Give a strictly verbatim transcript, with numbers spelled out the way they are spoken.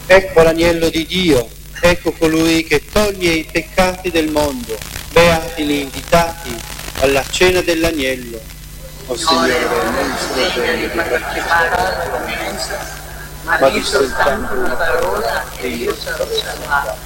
Ecco l'agnello di Dio, ecco colui che toglie i peccati del mondo. Beati gli invitati alla cena dell'agnello. O Signore, non sono degno di partecipare alla tua mensa, ma di soltanto una parola e io sarò salvato.